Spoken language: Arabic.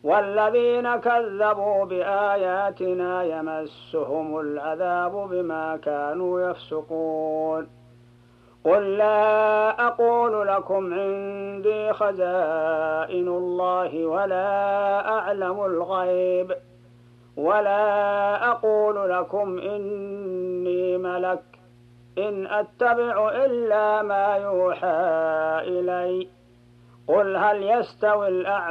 والذين كذبوا بآياتنا يمسهم العذاب بما كانوا يفسقون قل لا أقول لكم عندي خزائن الله ولا أعلم الغيب ولا أقول لكم إني ملك إن أتبع إلا ما يوحى إلي قل هل يستوي الأعمى